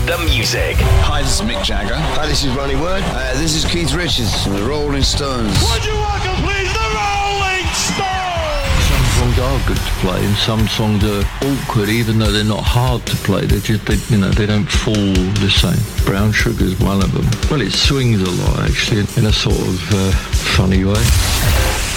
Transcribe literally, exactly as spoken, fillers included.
the music. Hi, this is Mick Jagger. Hi, this is Ronnie Wood. Uh, this is Keith Richards from the Rolling Stones. Would you welcome, please, the Rolling Stones? Some songs are good to play, and some songs are awkward, even though they're not hard to play. They just, they, you know, they don't fall the same. Brown Sugar's one of them. Well, it swings a lot, actually, in a sort of uh, funny way.